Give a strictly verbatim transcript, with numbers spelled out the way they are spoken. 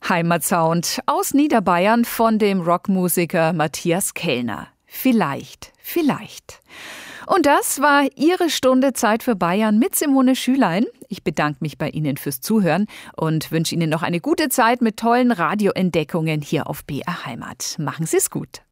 Heimatsound aus Niederbayern von dem Rockmusiker Matthias Kellner. Vielleicht, vielleicht. Und das war Ihre Stunde Zeit für Bayern mit Simone Schülein. Ich bedanke mich bei Ihnen fürs Zuhören und wünsche Ihnen noch eine gute Zeit mit tollen Radioentdeckungen hier auf B R Heimat. Machen Sie es gut.